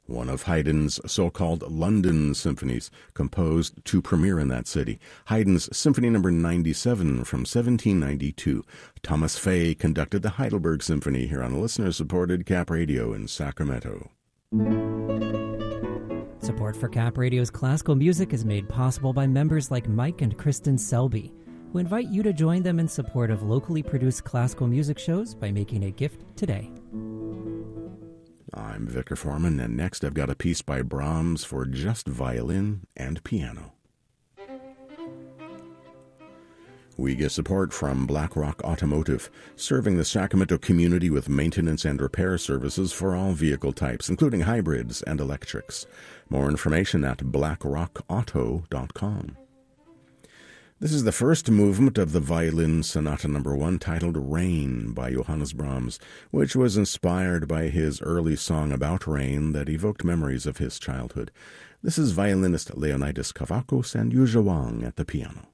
one of Haydn's so-called London symphonies, composed to premiere in that city. Haydn's Symphony No. 97 from 1792. Thomas Fay conducted the Heidelberg Symphony here on listener-supported Cap Radio in Sacramento. Support for Cap Radio's classical music is made possible by members like Mike and Kristen Selby, who invite you to join them in support of locally produced classical music shows by making a gift today. I'm Victor Foreman, and next I've got a piece by Brahms for just violin and piano. We get support from BlackRock Automotive, serving the Sacramento community with maintenance and repair services for all vehicle types, including hybrids and electrics. More information at blackrockauto.com. This is the first movement of the Violin Sonata No. 1 titled Rain by Johannes Brahms, which was inspired by his early song about rain that evoked memories of his childhood. This is violinist Leonidas Kavakos and Yuja Wang at the piano.